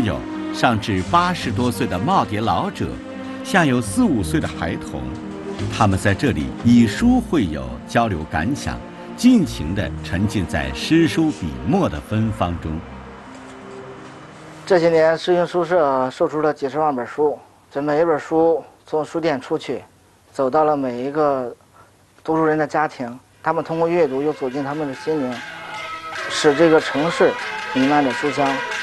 有上至80多岁的耄耋老者，下有4、5岁的孩童，他们在这里以书会友，交流感想，尽情地沉浸在诗书笔墨的芬芳中。 这些年，实行书社售出了几十万本书，这每一本书从书店出去，走到了每一个读书人的家庭，他们通过阅读又走进他们的心灵，使这个城市弥漫着书香。